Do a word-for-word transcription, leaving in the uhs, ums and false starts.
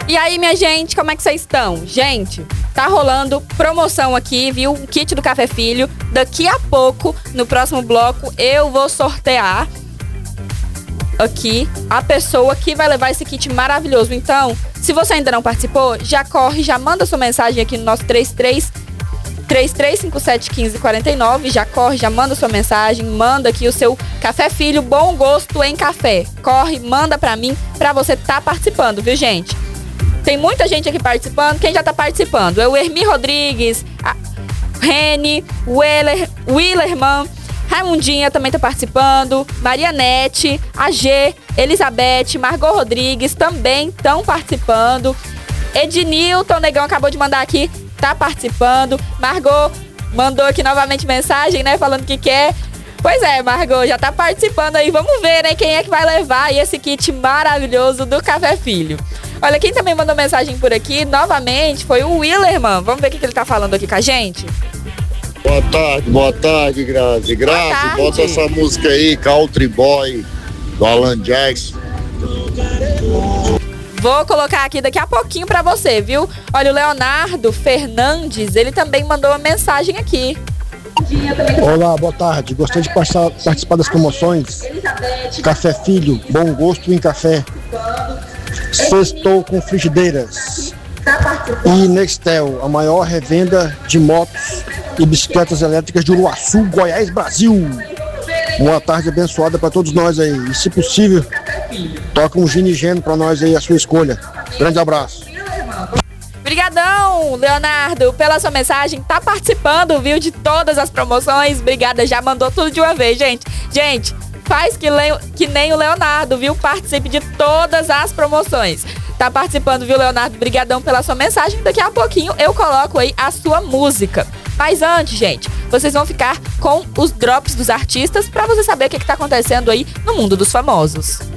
E aí, minha gente, como é que vocês estão? Gente, tá rolando promoção aqui, viu? Um kit do Café Filho. Daqui a pouco, no próximo bloco, eu vou sortear aqui a pessoa que vai levar esse kit maravilhoso. Então, se você ainda não participou, já corre, já manda sua mensagem aqui no nosso três três cinco sete um cinco quatro nove. Já corre, já manda sua mensagem, manda aqui o seu Café Filho Bom Gosto em Café. Corre, manda pra mim, pra você tá participando, viu, gente? Tem muita gente aqui participando. Quem já tá participando? É o Hermi Rodrigues, a Reni, Willer, Willerman, Raimundinha também tá participando, Maria Nete, a G, Elizabeth, Margot Rodrigues também estão participando. Ednilton Negão acabou de mandar aqui, tá participando. Margot mandou aqui novamente mensagem, né, falando que quer. Pois é, Margot, já tá participando aí. Vamos ver, né, quem é que vai levar aí esse kit maravilhoso do Café Filho. Olha, quem também mandou mensagem por aqui, novamente, foi o Willerman. Vamos ver o que ele tá falando aqui com a gente? Boa tarde, boa tarde, Grazi. Grazi, bota essa música aí, Country Boy, do Alan Jackson. Vou colocar aqui daqui a pouquinho pra você, viu? Olha, o Leonardo Fernandes, ele também mandou uma mensagem aqui. Olá, boa tarde. Gostaria de passar, participar das promoções Café Filho, Bom Gosto em Café. Sextou com frigideiras. E Nextel, a maior revenda de motos e bicicletas elétricas de Uruaçu, Goiás, Brasil. Uma tarde abençoada para todos nós aí. E se possível, toca um gin e geno para nós aí, a sua escolha. Grande abraço. Obrigadão, Leonardo, pela sua mensagem. Tá participando, viu, de todas as promoções. Obrigada, já mandou tudo de uma vez, gente. Gente, faz que, le... que nem o Leonardo, viu? Participe de todas as promoções. Tá participando, viu, Leonardo? Brigadão pela sua mensagem. Daqui a pouquinho eu coloco aí a sua música. Mas antes, gente, vocês vão ficar com os drops dos artistas pra você saber o que, que tá acontecendo aí no mundo dos famosos.